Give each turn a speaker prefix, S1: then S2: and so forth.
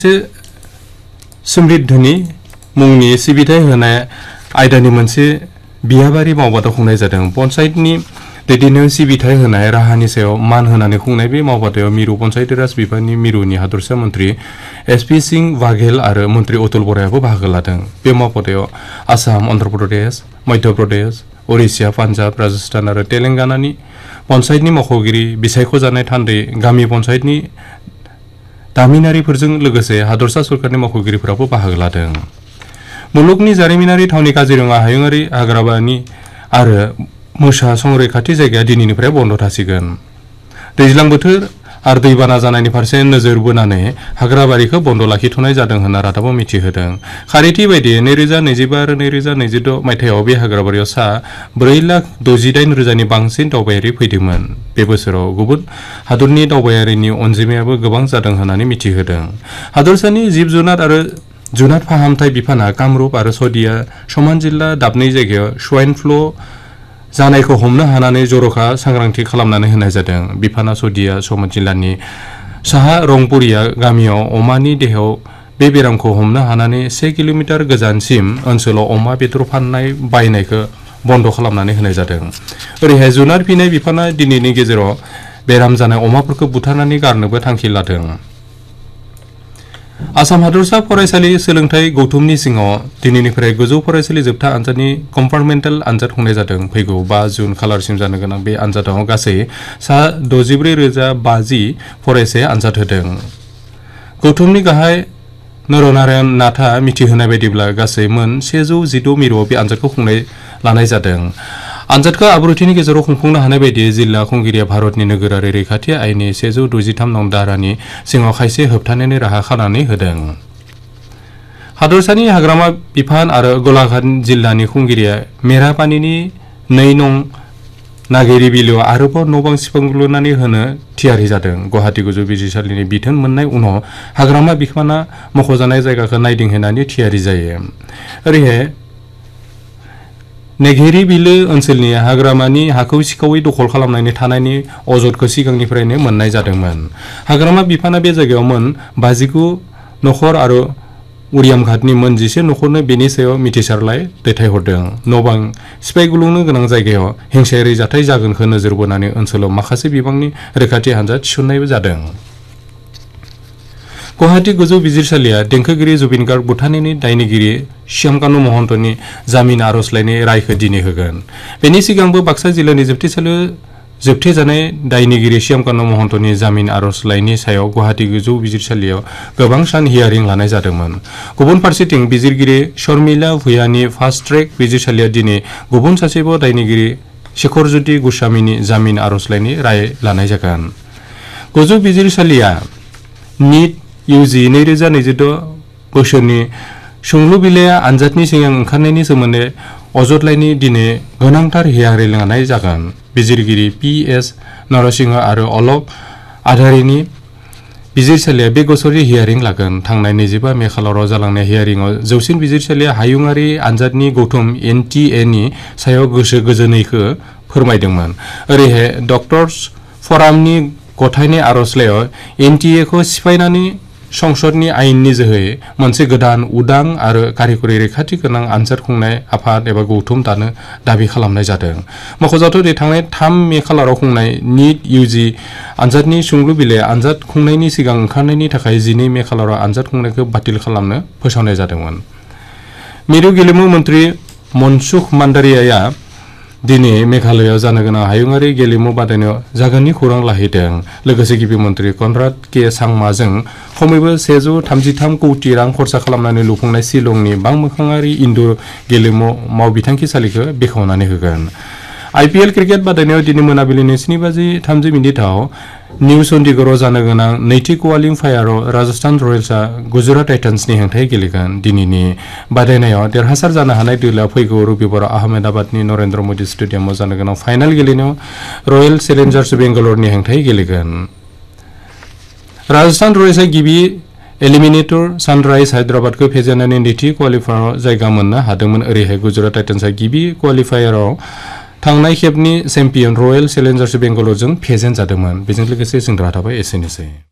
S1: समृद्धनि मुंनि सिबिथाय होनाय आयदानि मोनसे बिहाबारि मावबादा खुंनाय जादों। पन्चायतनि दैदेननायाव सिबिथाय होनाय राहानि सायाव मान होनानै खुंनाय बे मावबादायाव मिरु पन्चायती राज बिफाननि मिरुनि हादरसा मन्त्रि एसपि सिंह बाघेल आरो मन्त्रि अतुल बरायाबो बाहागो लादों। बे मावबादायाव आसाम, अन्ध्र प्रदेश, मध्य प्रदेश, ओडिशा, पान्जाब, राजस्थान आरो तेलेंगानानि पन्चायतनि मावख'गिरि, बिसायख'जानाय थान्दै गामि पन्चायतनि दामिनारिफोरजों लोगोसे हादरसा सरकारनि मावख'गिरिफोराबो बाहागो लादों। मुलुगनि जारिमिनारि थावनि काजिरङा हायुङारि हाग्रामानि आरो मोसा संरैखाथि जायगाया दिनैनिफ्राय बन्द थासिगोन। दैज्लां बोथोर आरो दैबाना जानायनि फारसे नोजोर बोनानै हाग्राबारिखौ बन्द लाखिथ'नाय जादों होनना रादाबाव मिथिहोदों। खारिथि बायदियै 2025 आरो 2026 मायथाइयाव बे हाग्राबारियाव सा 4,68,000नि बांसिन दावबायारि फैदोंमोन। बे बोसोराव गुबुन हादरनि दावबायारिनि अनजिमायाबो गोबां जादों होननानै मिथिहोदों। हादरसानि जिब जुनार आरो जुनार फाहामथाय बिफाना कामरुप आरो सदिया समान जिल्ला दाबनै जायगायाव स्वाइन फ्लु जानायखौ हमनो हानानै जर'खा सांग्रांथि खालामनानै होनाय जादों। बिफाना सदिया समान जिल्लानि साहा रंपुरिया गामियाव अमानि देहायाव बे बेरामखौ हमनो हानानै 1 किल'मिटार गोजानसिम ओनसोलाव अमा बेदर फाननाय बायनायखौ बन्द खालामनानै होनाय जादों। ओरैहाय जुनार फिनाय बिफाना दिनैनि गेजेराव बेराम जानाय अमाफोरखौ बुथारनानै गारनोबो थांखि लादों। आसाम हादरसा फरायसालि सोलोंथाइ गौथुमनि सिङाव दिनैनिफ्राय गोजौ फरायसालि जोबथा आनजादनि कम्पार्टमेन्टेल आनजाद खुंनाय जादों। फैगौ 5 जुन खालारसिम जानो गोनां बे आनजादाव गासै सा 64,050 फरायसाया आनजाद होदों। गौथुमनि गाहाय नरनारायण नाथआ मिथिहोनाय बायदिब्ला गासै मोन 116 मिरुआव बे आनजादखौ लानाय जादों। आनजादखौ आब्रुथिनि गेजेराव खुंफुंनो हानाय बायदि जिल्ला खुंगिरिया भारतनि नोगोरारि रैखाथि आयेननि 163 नं धारानि सिङाव खायसे होबथानायनि राहा खानानै होदों। हादरसानि हाग्रामा बिफान आरो गलाघाट जिल्लानि खुंगिरिया मेरापानिनि 2 नं नागेरि बिलोआव आरोबाव न' बां सिफायलुनानै होनो थियारि जादों। गुवाहाटी गोजौ बिजिरसालिनि बिथोन मोननाय उनाव हाग्रामा बिफाना मख'जानाय जायगाखौ नायदिंहैनानै थियारि जायो। ओरैहाय नेघेरि बिलो ओनसोलनि हाग्रामानि हाखौ सिखावै दखल खालामनानै थानायनि अजदखौ सिगांनिफ्रायनो मोननाय जादोंमोन। हाग्रामा बिफाना बे जायगायाव मोन 59 नखर आरो उरियाम घाटनि मोन 11 नखरनो बेनि सायाव मिथिसारलाइ दैथायहरदों। न' बां सिफायगुलुंनो गोनां जायगायाव हिंसायारि जाथाय जागोनखौ नोजोर बोनानै ओनसोलाव माखासे बिबांनि रैखाथि हानजा थिसननायबो जादों। गुवाहाटी गोजौ बिजिरसालिया देंखोगिरि जुबिन गार्ग बुथारनायनि दायनिगिरि श्यामकानु महन्तनि जामिन आर'जलाइनि रायखौ दिनै होगोन। बेनि सिगांबो बाक्सा जिल्लानि जोबथेसालियाव जोबथेजानाय दायनिगिरि श्यामकानु महन्तनि जामिन आर'जलाइनि सायाव गुवाहाटी गोजौ बिजिरसालियाव गोबां सान हियारिं लानाय जादोंमोन। गुबुन फारसेथिं बिजिरगिरि शर्मिला भुयानि फास्ट ट्रेक बिजिरसालिया दिनै गुबुन सासेबाव दायनिगिरि शेखरज्योति गस्वामीनि जामिन आर'जलाइनि राय लानाय जागोन। गोजौ बिजिरसालिया निट UG 2026 बोसोरनि सोंलु बिलाइया आनजादनि सिगां ओंखारनायनि सोमोन्दै अजदलाइनि दिनै गोनांथार हियारिं लानाय जागोन। बिजिरगिरि PS नरसिंह आरो अलक आधारिनि बिजिरसालिया बे गसरनि हियारिं लागोन। थांनाय 25 मे खालाराव जालांनाय हियारिंआव जौसिन बिजिरसालिया हायुङारि आनजादनि गौथुम NTA नि सायाव गोसो गोजोनैखौ फोरमायदोंमोन। ओरैहाय डक्टर्स फरामनि गथायनाय आर'जलाइयाव NTA खौ सिफायनानै संसदनि आयेननि जोहै मोनसे गोदान उदां आरो कारिकरि रैखाथि गोनां आनजाद खुंनाय आफाद एबा गौथुम दानो दाबि खालामनाय जादों। मख'जाथाव थांनाय 3 मे खालाराव खुंनाय निट UG आनजादनि सोंलु बिलाइया आनजाद खुंनायनि सिगां ओंखारनायनि थाखाय 12 मे खालाराव आनजाद खुंनायखौ बातिल खालामनो फोसावनाय जादोंमोन। मिरु गेलेमु मन्त्रि मनसुख मान्डारियाया दिनै मेघालयआव जानो गोनां हायुङारि गेलेमु बादायनायाव जागोननि खौरां लाहैदों। लोगोसे गिबि मन्त्रि कनराड के सांमाजों खमैबो 133 कौटि रां खरसा खालामनानै लुफुंनाय शिलंनि बांमोखाङारि इनडुर गेलेमु मावबिथांखिसालिखौ बेखेवनानै होगोन। IPL क्रिकेट बादायनायाव दिनै मोनाबिलिनि 7:30 निउ चन्डीगढ़आव जानो गोनां नैथि क्वालिफायाराव राजस्थान रयेल्सआ गुजरात टाइटान्सनि हेंथायै गेलेगोन। दिनैनि बादायनायाव देरहासार जानो हानाय दोलोआ फैगौ रबिबाराव आहमेदाबादनि नरेन्द्र मदि स्टेडियामाव जानो गोनां फाइनाल गेलेनायाव रयेल चेलेन्जार्स बेंगालरनि हेंथायै गेलेगोन। राजस्थान रयेल्सआ गिबि एलिमिनेटर सानराइज हायद्राबादखौ फेजेननानै नैथि क्वालिफायाराव जायगा मोननो हादोंमोन। ओरैहाय गुजरात टाइटान्सआ गिबि क्वालिफायाराव थांनाय खेबनि चेम्पियन रयेल चेलेन्जार्स बेंगालरजों फेजेन जादोंमोन। बेजों लोगोसे जों रादाबा एसेनोसै।